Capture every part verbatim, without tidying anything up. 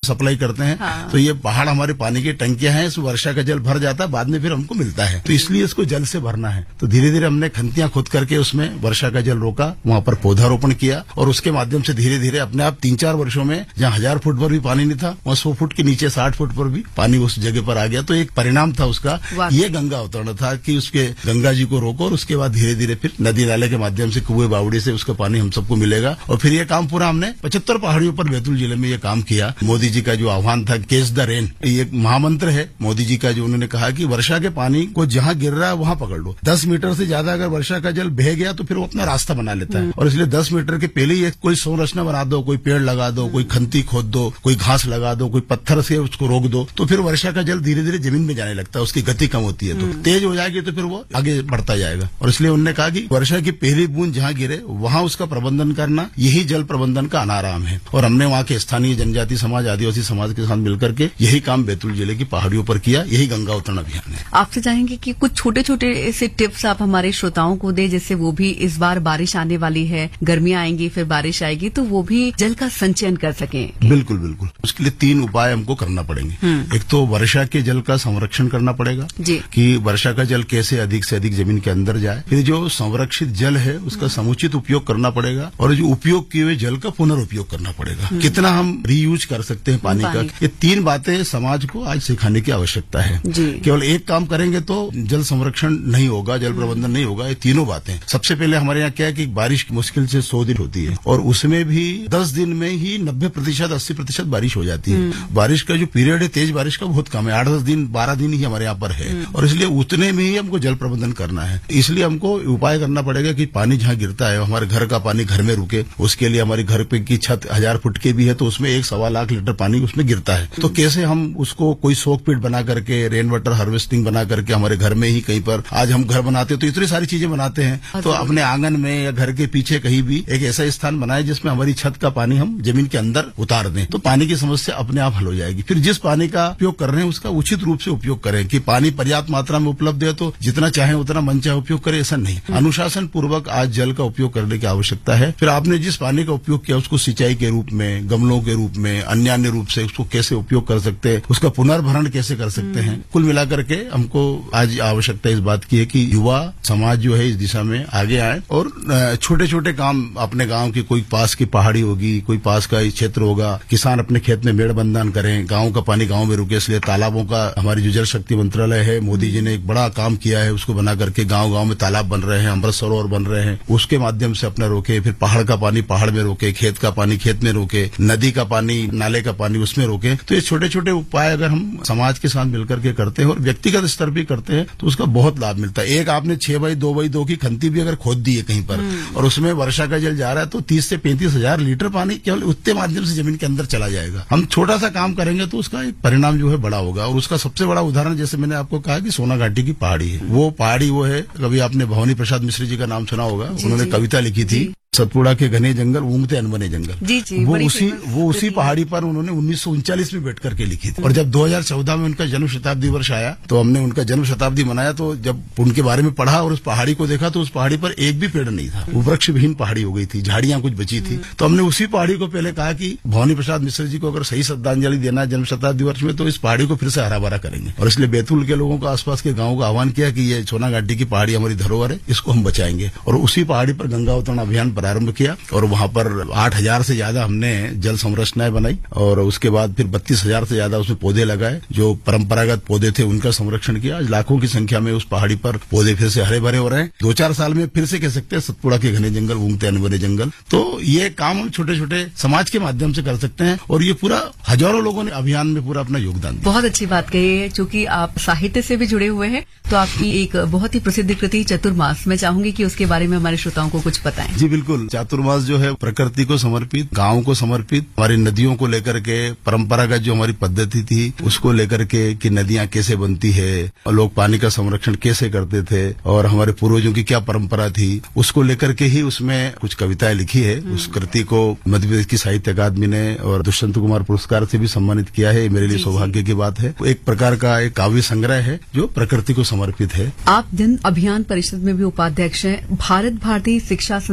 Supply करते हैं। हाँ। तो ये पहाड़ हमारे पानी की टंकियां हैं, इस वर्षा का जल भर जाता है, बाद में फिर हमको मिलता है, तो इसलिए इसको जल से भरना है। तो धीरे धीरे हमने खंतियां खोद करके उसमें वर्षा का जल रोका, वहां पर पौधारोपण किया और उसके माध्यम से धीरे धीरे अपने आप तीन चार वर्षों में जहां हजार फुट पर भी पानी नहीं था, वहां सौ फुट के नीचे साठ फुट पर भी पानी उस जगह पर आ गया। तो एक परिणाम था उसका, ये गंगा अवतरण था कि उसके गंगा जी को रोको और उसके बाद धीरे धीरे फिर नदी नाले के माध्यम से कुएं बावड़ी से उसका पानी हम सबको मिलेगा। और फिर ये काम पूरा हमने पचहत्तर पहाड़ियों पर बैतूल जिले में ये काम किया। मोदी जी का जो आह्वान था कैच द रेन, ये एक महामंत्र है मोदी जी का, जो उन्होंने कहा कि वर्षा के पानी को जहां गिर रहा है वहां पकड़ लो। दस मीटर से ज्यादा अगर वर्षा का जल बह गया तो फिर वो अपना रास्ता बना लेता है, और इसलिए दस मीटर के पहले ही कोई संरचना बना दो, कोई पेड़ लगा दो, कोई खंती खोद दो, कोई घास लगा दो, कोई पत्थर से उसको रोक दो, तो फिर वर्षा का जल धीरे धीरे जमीन में जाने लगता है, उसकी गति कम होती है, तो तेज हो जाएगी तो फिर वो आगे बढ़ता जाएगा। और इसलिए उन्होंने कहा कि वर्षा की पहली बूंद जहां गिरे वहां उसका प्रबंधन करना, यही जल प्रबंधन का अनाराम है। और हमने वहां के स्थानीय जनजाति समाज, आदिवासी समाज के साथ मिलकर के यही काम बैतूल जिले की पहाड़ियों पर किया, यही गंगा अवतरण अभियान है। आपसे चाहेंगे कि कुछ छोटे छोटे ऐसे टिप्स आप हमारे श्रोताओं को दे, जिससे वो भी, इस बार बारिश आने वाली है, गर्मियां आएंगी फिर बारिश आएगी, तो वो भी जल का संचयन कर सकें। बिल्कुल बिल्कुल, उसके लिए तीन उपाय हमको करना पड़ेंगे। एक तो वर्षा के जल का संरक्षण करना पड़ेगा कि वर्षा का जल कैसे अधिक से अधिक जमीन के अंदर जाए। फिर जो संरक्षित जल है उसका समुचित उपयोग करना पड़ेगा, और जो उपयोग किए हुए जल का पुनर्उपयोग करना पड़ेगा, कितना हम रीयूज कर सकते हैं पानी का। ये तीन बातें समाज को आज सिखाने की आवश्यकता है। केवल एक काम करेंगे तो जल संरक्षण नहीं होगा, जल प्रबंधन नहीं होगा। ये तीनों बातें, सबसे पहले हमारे यहाँ क्या है कि बारिश मुश्किल से सौ दिन होती है, और उसमें भी दस दिन में ही नब्बे प्रतिशत अस्सी प्रतिशत बारिश हो जाती है। बारिश का जो पीरियड है तेज बारिश का बहुत कम है, आठ दस दिन बारह दिन ही हमारे यहाँ पर है, और इसलिए उतने में ही हमको जल प्रबंधन करना है। इसलिए हमको उपाय करना पड़ेगा कि पानी जहाँ गिरता है, हमारे घर का पानी घर में रुके। उसके लिए हमारे घर पे की छत हजार फुट के भी है तो उसमें एक सवा लाख लीटर पानी उसमें गिरता है, तो कैसे हम उसको कोई सोक पिट बना करके, रेन वाटर हार्वेस्टिंग बना करके हमारे घर में ही कहीं पर, आज हम घर बनाते हैं तो इतनी सारी चीजें बनाते हैं, तो अपने आंगन में या घर के पीछे कहीं भी एक ऐसा स्थान बनाए जिसमें हमारी छत का पानी हम जमीन के अंदर उतार दें, तो पानी की समस्या अपने आप हल हो जाएगी। फिर जिस पानी का उपयोग कर रहे हैं उसका उचित रूप से उपयोग करें, कि पानी पर्याप्त मात्रा में उपलब्ध है तो जितना चाहे उतना मन चाहे उपयोग करें, ऐसा नहीं। अनुशासन पूर्वक आज जल का उपयोग करने की आवश्यकता है। फिर आपने जिस पानी का उपयोग किया उसको सिंचाई के रूप में, गमलों के रूप में, अन्य अन्य रूप से उसको कैसे उपयोग कर सकते हैं, उसका पुनर्भरण कैसे कर सकते हैं। कुल मिलाकर के हमको आज आवश्यकता इस बात की है कि युवा समाज जो है इस दिशा में आगे आए, और छोटे छोटे काम अपने गांव की, कोई पास की पहाड़ी होगी, कोई पास का क्षेत्र होगा, किसान अपने खेत में मेड़ बंधन करें, गांव का पानी गांव में रुके। इसलिए तालाबों का हमारी जो जल शक्ति मंत्रालय है, मोदी जी ने एक बड़ा काम किया है, उसको बना करके गांव गांव में तालाब बन रहे हैं, अमृत सरोवर बन रहे हैं, उसके माध्यम से अपना रोके। फिर पहाड़ का पानी पहाड़ में रोके, खेत का पानी खेत में रोके, नदी का पानी नाले का पानी उसमें रोके। तो ये छोटे छोटे उपाय अगर हम समाज के साथ मिलकर के करते हैं और व्यक्तिगत स्तर भी करते हैं तो उसका बहुत लाभ मिलता है। एक आपने छह बाई दो बाई दो की खंती भी अगर खोद दी है कहीं पर और उसमें वर्षा का जल जा रहा है तो तीस से पैंतीस हजार लीटर पानी केवल उसके माध्यम से जमीन के अंदर चला जाएगा। हम छोटा सा काम करेंगे तो उसका एक परिणाम जो है बड़ा होगा। और उसका सबसे बड़ा उदाहरण जैसे मैंने आपको कहा कि सोना घाटी की पहाड़ी है, वो पहाड़ी वो है, कभी आपने भवानी प्रसाद मिश्र जी का नाम सुना होगा, उन्होंने कविता लिखी थी सतपुड़ा के घने जंगल ऊँगते अनबने जंगल। जी जी, वो उसी वो उसी पहाड़ी पर उन्होंने उन्नीस सौ उनचालीस में बैठ करके लिखी थी। और जब दो हज़ार चौदह में उनका जन्म शताब्दी वर्ष आया तो हमने उनका जन्म शताब्दी मनाया, तो जब उनके बारे में पढ़ा और उस पहाड़ी को देखा तो उस पहाड़ी पर एक भी पेड़ नहीं था, वो वृक्ष विहीन पहाड़ी हो गई थी, झाड़ियां कुछ बची थी। तो हमने उसी पहाड़ी को पहले कहा कि भवानी प्रसाद मिश्र जी को अगर सही श्रद्धांजलि देना है जन्म शताब्दी वर्ष में तो इस पहाड़ी को फिर से हरा भरा करेंगे। और इसलिए बैतूल के लोगों को, आसपास के गाँव का आह्वान किया कि ये सोना घाटी की पहाड़ी हमारी धरोहर है, इसको हम बचाएंगे। और उसी पहाड़ी पर गंगा अवतरण अभियान प्रारंभ किया और वहां पर आठ हजार से ज्यादा हमने जल संरचनाएं बनाई और उसके बाद फिर बत्तीस हजार से ज्यादा उसमें पौधे लगाए। जो परंपरागत पौधे थे उनका संरक्षण किया। आज लाखों की संख्या में उस पहाड़ी पर पौधे फिर से हरे भरे हो रहे हैं। दो चार साल में फिर से कह सकते हैं सतपुड़ा के घने जंगल ऊँगते अनबने जंगल। तो ये काम हम छोटे छोटे समाज के माध्यम से कर सकते हैं और ये पूरा हजारों लोगों ने अभियान में पूरा अपना योगदान दिया। बहुत अच्छी बात कही है। चूंकि आप साहित्य से भी जुड़े हुए हैं तो आपकी एक बहुत ही प्रसिद्ध कृति चतुर्मास, मैं चाहूंगी कि उसके बारे में हमारे श्रोताओं को कुछ बताएं। जी बिल्कुल। चातुर्मास जो है प्रकृति को समर्पित, गांव को समर्पित, हमारी नदियों को लेकर के, परंपरागत जो हमारी पद्धति थी उसको लेकर के कि नदियां कैसे बनती है और लोग पानी का संरक्षण कैसे करते थे और हमारे पूर्वजों की क्या परंपरा थी, उसको लेकर के ही उसमें कुछ कविताएं लिखी है। उस कृति को मध्य प्रदेश की साहित्य अकादमी ने और दुष्यंत कुमार पुरस्कार से भी सम्मानित किया है। मेरे लिए सौभाग्य की बात है। एक प्रकार का एक काव्य संग्रह है जो प्रकृति को समर्पित है। आप जन अभियान परिषद में भी उपाध्यक्ष हैं। भारत भारती शिक्षा संस्थान से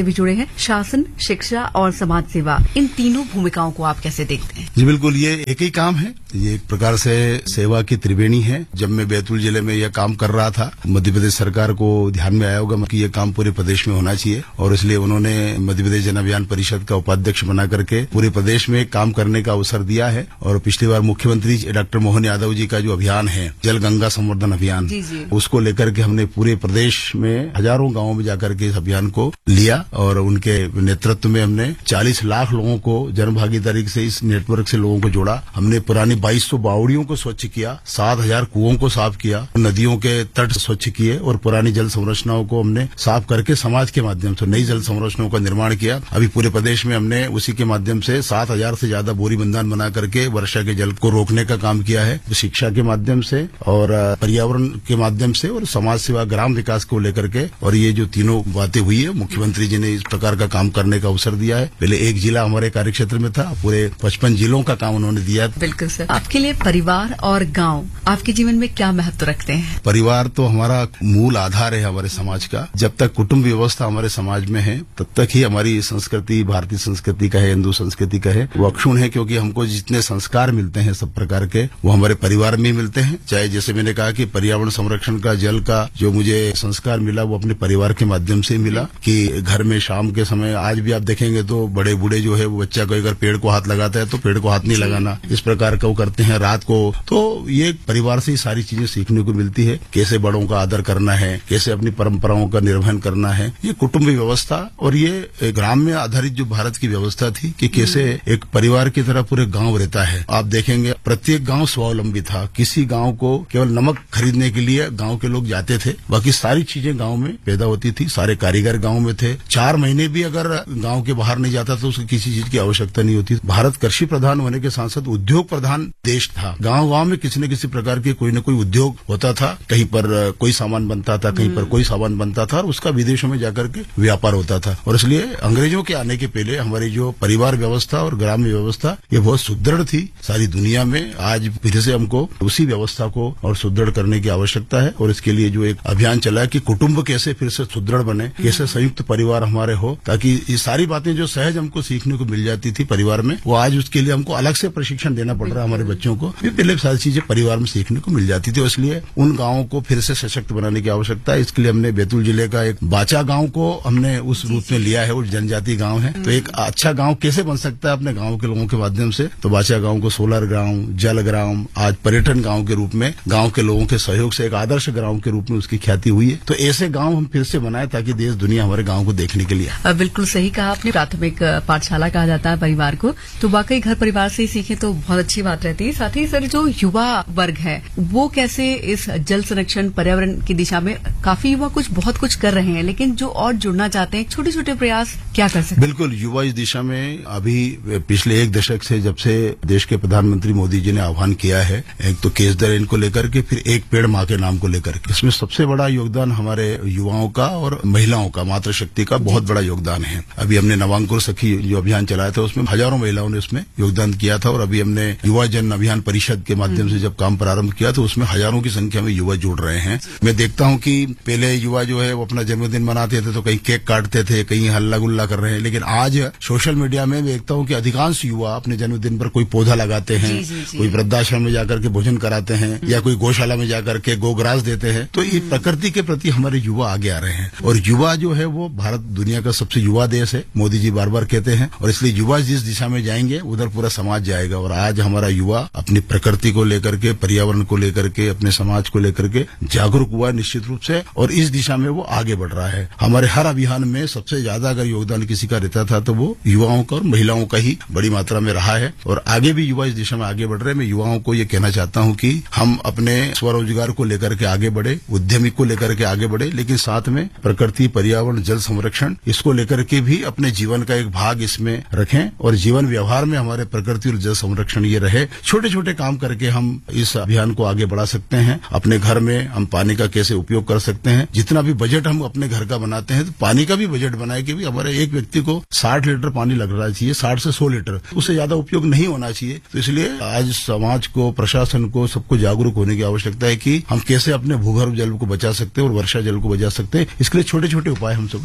भी जुड़े हैं। शासन, शिक्षा और समाज सेवा, इन तीनों भूमिकाओं को आप कैसे देखते हैं? जी बिल्कुल, ये एक ही काम है, ये एक प्रकार से सेवा की त्रिवेणी है। जब मैं बैतूल जिले में यह काम कर रहा था, मध्य प्रदेश सरकार को ध्यान में आया होगा कि ये काम पूरे प्रदेश में होना चाहिए, और इसलिए उन्होंने मध्य प्रदेश जन अभियान परिषद का उपाध्यक्ष बना करके पूरे प्रदेश में काम करने का अवसर दिया है। और पिछली बार मुख्यमंत्री डॉक्टर मोहन यादव जी का जो अभियान है, जल गंगा संवर्धन अभियान, जी जी। उसको लेकर के हमने पूरे प्रदेश में हजारों गांवों में जाकर के इस अभियान को लिया, और उनके नेतृत्व में हमने चालीस लाख लोगों को जन भागीदारी से इस नेटवर्क से लोगों को जोड़ा। हमने पुरानी बाईस सौ बावड़ियों को स्वच्छ किया, सात हजार कुओं को साफ किया, नदियों के तट स्वच्छ किए, और पुरानी जल संरचनाओं को हमने साफ करके समाज के माध्यम से नई जल संरचनाओं का निर्माण किया। अभी पूरे प्रदेश में हमने उसी के माध्यम से सात हजार से ज्यादा बोरी बंधान बना करके वर्षा के जल को रोकने का काम किया है, शिक्षा के माध्यम से और पर्यावरण के माध्यम से और समाज सेवा, ग्राम विकास को लेकर के। और ये जो तीनों बातें हुई है, मुख्यमंत्री जी ने इस प्रकार का काम करने का अवसर दिया है। पहले एक जिला हमारे कार्यक्षेत्र में था, पूरे पचपन जिलों का काम उन्होंने दिया। बिल्कुल सर। आपके लिए परिवार और गांव आपके जीवन में क्या महत्व रखते हैं? परिवार तो हमारा मूल आधार है हमारे समाज का। जब तक कुटुंब व्यवस्था हमारे समाज में है, तब तक ही हमारी संस्कृति, भारतीय संस्कृति का है, हिंदू संस्कृति का है, वो अक्षुण्ण है। क्योंकि हमको जितने संस्कार मिलते हैं सब प्रकार के, वो हमारे परिवार में मिलते हैं। चाहे जैसे मैंने कहा कि पर्यावरण संरक्षण का, जल का जो मुझे संस्कार मिला, वो अपने परिवार के माध्यम से मिला। कि घर में शाम के समय, आज भी आप देखेंगे तो बड़े बूढ़े जो है वो बच्चा को अगर पेड़ को हाथ लगाता है तो पेड़ को हाथ नहीं लगाना, इस प्रकार का वो करते हैं रात को। तो ये परिवार से ही सारी चीजें सीखने को मिलती है, कैसे बड़ों का आदर करना है, कैसे अपनी परंपराओं का निर्वहन करना है। ये कुटुंब व्यवस्था और ये ग्राम में आधारित जो भारत की व्यवस्था थी कि कैसे एक परिवार की तरह पूरे गांव रहता है। आप देखेंगे प्रत्येक गांव स्वावलंबी था। किसी गांव को केवल नमक खरीदने के लिए गांव के लोग जाते थे, बाकी सारी चीजें गांव में पैदा होती थी। सारे कारीगर गांव में थे। चार महीने भी अगर गांव के बाहर नहीं जाता तो उसकी किसी चीज की आवश्यकता नहीं होती। भारत कृषि प्रधान होने के साथ साथ उद्योग प्रधान देश था। गांव गांव में किसी न किसी प्रकार के कोई न कोई उद्योग होता था। कहीं पर कोई सामान बनता था, कहीं पर कोई सामान बनता था, और उसका विदेशों में जाकर के व्यापार होता था। और इसलिए अंग्रेजों के आने के पहले हमारी जो परिवार व्यवस्था और ग्राम्य व्यवस्था ये बहुत सुदृढ़ थी सारी दुनिया में। आज फिर से हमको उसी व्यवस्था को और सुदृढ़ करने की आवश्यकता है। और इसके लिए जो एक अभियान चला है कि कुटुंब कैसे फिर से सुदृढ़ बने, कैसे संयुक्त परिवार हमारे हो, ताकि ये सारी बातें जो सहज हमको सीखने को मिल जाती थी परिवार में, वो आज उसके लिए हमको अलग से प्रशिक्षण देना पड़ रहा है हमारे बच्चों को। ये पहले सारी चीजें परिवार में सीखने को मिल जाती थी। इसलिए उन गांवों को फिर से सशक्त बनाने की आवश्यकता है। इसके लिए हमने बैतूल जिले का एक बाचा गांव को हमने उस रूप में लिया है। वो जनजाति गांव है, तो एक अच्छा गांव कैसे बन सकता है अपने गांव के लोगों के माध्यम से। तो बाचा गांव को सोलर ग्राम, जल ग्राम, आज पर्यटन गांव के रूप में गांव के लोगों के सहयोग से एक आदर्श गांव के रूप में उसकी ख्याति हुई है। तो ऐसे गांव हम फिर से बनाए ताकि देश दुनिया हमारे गांव को देखने के लिए। बिल्कुल सही कहा आपने। प्राथमिक पाठशाला कहा जाता है परिवार को, तो वाकई घर परिवार से ही सीखे तो बहुत अच्छी बात रहती है। साथ ही सर, जो युवा वर्ग है वो कैसे इस जल संरक्षण, पर्यावरण की दिशा में काफी युवा कुछ बहुत कुछ कर रहे हैं, लेकिन जो और जुड़ना चाहते हैं, छोटे छोटे प्रयास क्या कर सकते हैं? बिल्कुल, युवा इस दिशा में अभी पिछले एक दशक से जब से देश के प्रधानमंत्री मोदी जी ने आह्वान किया है, एक तो केस दर इनको लेकर के, फिर एक पेड़ माँ के नाम को लेकर के, इसमें सबसे बड़ा योगदान हमारे युवाओं का और महिलाओं का, मातृशक्ति का बहुत बड़ा योगदान है। अभी हमने नवांकुर सखी जो अभियान चलाया था उसमें हजारों महिलाओं ने उसमें योगदान किया था। और अभी हमने युवा जन अभियान परिषद के माध्यम से जब काम प्रारंभ किया तो उसमें हजारों की संख्या में युवा जुड़ रहे हैं। मैं देखता हूं कि पहले युवा जो है वो अपना जन्मदिन मनाते थे तो कहीं केक काटते थे, कहीं हल्ला गुल्ला कर रहे हैं, लेकिन आज सोशल मीडिया में देखता हूं कि अधिकांश युवा अपने जन्मदिन पर कोई पौधा लगाते हैं, जी, जी, जी। कोई वृद्धाश्रम में जाकर के भोजन कराते हैं या कोई गौशाला में जाकर के गोग्रास देते हैं। तो ये प्रकृति के प्रति हमारे युवा आगे आ रहे हैं। और युवा जो है वो भारत दुनिया का सबसे युवा देश है, मोदी जी बार बार कहते हैं। और इसलिए युवा जिस दिशा में जाएंगे उधर पूरा समाज जाएगा। और आज हमारा युवा अपनी प्रकृति को लेकर के, पर्यावरण को लेकर के, अपने समाज को लेकर के जागरूक हुआ निश्चित रूप से, और इस दिशा में वो आगे बढ़ रहा है। हमारे हर अभियान में सबसे ज्यादा अगर योगदान किसी का रहता था तो वो युवाओं का और महिलाओं का ही बड़ी मात्रा में रहा है। और आगे भी युवा इस दिशा में आगे बढ़ रहे हैं। मैं युवाओं को ये कहना चाहता हूँ कि हम अपने स्वरोजगार को लेकर के आगे बढ़े, उद्यमी को लेकर के आगे बढ़े, लेकिन साथ में प्रकृति, पर्यावरण, जल संरक्षण, इसको लेकर के भी अपने जीवन का एक भाग इसमें रखें। और जीवन व्यवहार में हमारे प्रकृति और जल संरक्षण ये रहे। छोटे छोटे काम करके हम इस अभियान को आगे बढ़ा सकते हैं। अपने घर में हम पानी का कैसे उपयोग कर सकते हैं, जितना भी बजट हम अपने घर का बनाते हैं तो पानी का भी बजट बनाए कि भी हमारे एक व्यक्ति को साठ लीटर पानी लग रहा चाहिए, साठ से सौ लीटर, उससे ज्यादा उपयोग नहीं होना चाहिए। तो इसलिए आज समाज को, प्रशासन को, सबको जागरूक होने की आवश्यकता है कि हम कैसे अपने भूगर्भ जल को बचा सकते हैं और वर्षा जल को बचा सकते हैं। इसके लिए छोटे छोटे उपाय हम सब लोग मिलकर कर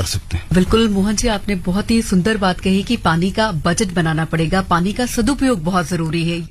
कर सकते हैं। बिल्कुल मोहन जी, आपने बहुत ही सुंदर बात कही कि पानी का बजट बनाना पड़ेगा, पानी का सदुपयोग बहुत जरूरी है।